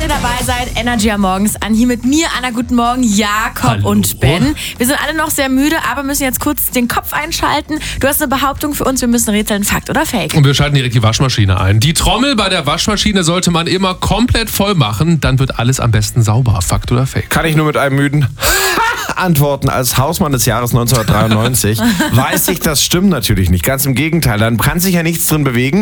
dabei seid. Energy am Morgens an. Hier mit mir, Anna, guten Morgen, Jakob Hallo. und Ben. Wir sind alle noch sehr müde, aber müssen jetzt kurz den Kopf einschalten. Du hast eine Behauptung für uns, wir müssen rätseln, Fakt oder Fake? Und wir schalten direkt die Waschmaschine ein. Die Trommel bei der Waschmaschine sollte man immer komplett voll machen, dann wird alles am besten sauber. Fakt oder Fake? Kann ich nur mit einem müden antworten. Als Hausmann des Jahres 1993 weiß ich, das stimmt natürlich nicht. Ganz im Gegenteil, dann kann sich ja nichts drin bewegen.